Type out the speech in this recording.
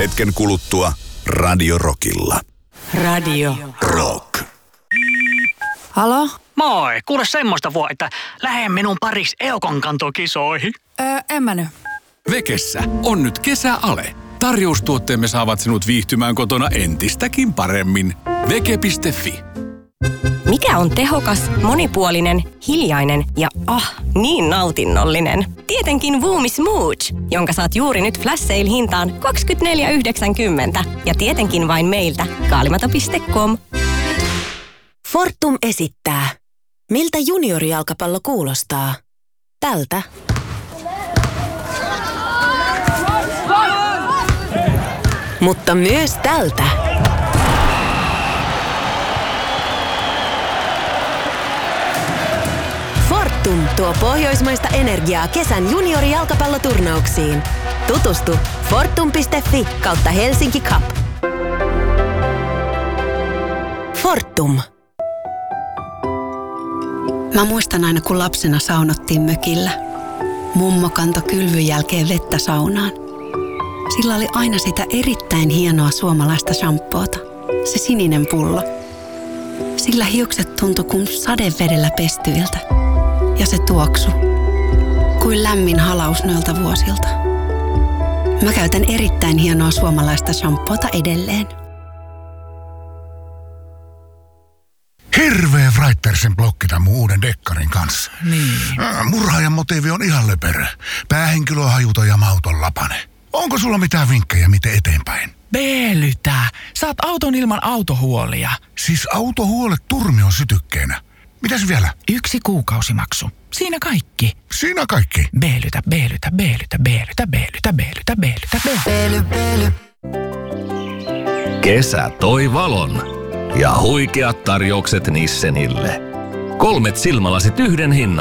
Hetken kuluttua Radio Rockilla. Radio Rock. Halo? Moi, kuule semmoista että lähde minun pariksi Eukon-kantokisoihin. En mä nyt. Vekessä on nyt kesäale. Tarjoustuotteemme saavat sinut viihtymään kotona entistäkin paremmin. Veke.fi. Mikä on tehokas, monipuolinen, hiljainen ja niin nautinnollinen? Tietenkin Voomi Smooch, jonka saat juuri nyt flash sale hintaan 24,90. Ja tietenkin vain meiltä kaalimato.com. Fortum esittää. Miltä juniorijalkapallo kuulostaa? Tältä. Mutta myös tältä. Fortum tuo pohjoismaista energiaa kesän juniorijalkapalloturnauksiin. Tutustu fortum.fi/Helsinki Cup. Fortum. Mä muistan aina, kun lapsena saunottiin mökillä. Mummo kantoi kylvyn jälkeen vettä saunaan. Sillä oli aina sitä erittäin hienoa suomalaista shampoota. Se sininen pullo. Sillä hiukset tuntui kuin sadevedellä pestyiltä. Ja se tuoksu. Kuin lämmin halaus noilta vuosilta. Mä käytän erittäin hienoa suomalaista shampoota edelleen. Hirveä Writersin blokki tämän mun uuden dekkarin kanssa. Niin. Murhaajan motiivi on ihan löperö. Päähenkilö on hajuton ja mauton lapane. Onko sulla mitään vinkkejä, miten eteenpäin? Beelytä! Saat auton ilman autohuolia. Siis autohuolet turmion sytykkeenä. Mitäs vielä? 1 kuukausimaksu. Siinä kaikki. Siinä kaikki? Beelytä, beelytä, beelytä, beelytä, beelytä, beelytä, beelytä, beely, beely. Kesä toi valon ja huikeat tarjoukset Nissenille. 3 silmälasit yhden hinnan.